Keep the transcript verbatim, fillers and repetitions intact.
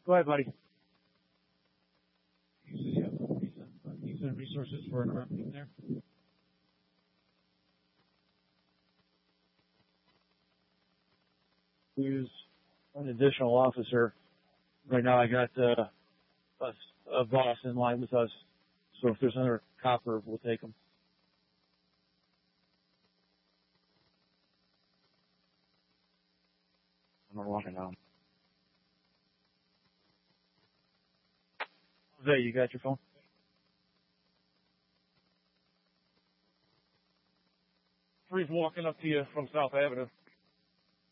Go ahead, buddy. You said you have decent resources for an armed team there? Use an additional officer. Right now I got uh, a, a boss in line with us, so if there's another copper, we'll take him. I'm walking down. Jose, you got your phone? Three's walking up to you from South Avenue.